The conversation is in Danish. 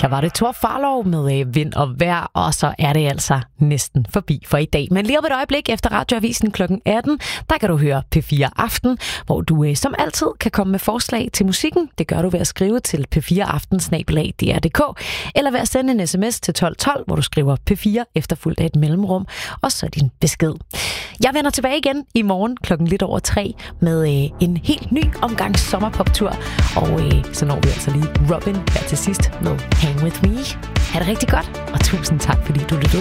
Her var det Thor Farlov med vind og vejr, og så er det altså næsten forbi for i dag. Men lige om et øjeblik efter Radioavisen kl. 18, der kan du høre P4 Aften, hvor du som altid kan komme med forslag til musikken. Det gør du ved at skrive til p4aften@dr.dk, eller ved at sende en sms til 1212, hvor du skriver P4 efterfulgt af et mellemrum, og så din besked. Jeg vender tilbage igen i morgen klokken lidt over 3 med en helt ny omgang sommerpoptur, og så når vi altså lige Robin her til sidst med Hang With Me. Ha' det rigtig godt, og tusind tak, fordi du lyttede